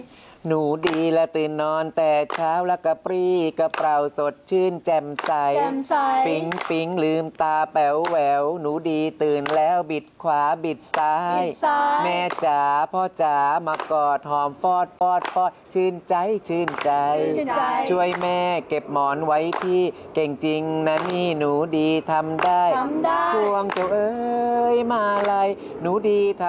หนูดีและตื่นนอนแต่เช้าแล้วกระปรี้กระเปร่าสดชื่นแจ่มใสปิ๊งปิ๊งลืมตาแป๋วแหววหนูดีตื่นแล้วบิดขวาบิดซ้าย แม่จ๋าพ่อจ๋ามากอดหอมฟอดฟอดฟอดชื่นใจชื่นใจ ช่วยแม่เก็บหมอนไว้พี่เก่งจริงนะนี่หนูดีทำได้พวงเจ้าเอ้ยมาลัยหนูดีทำ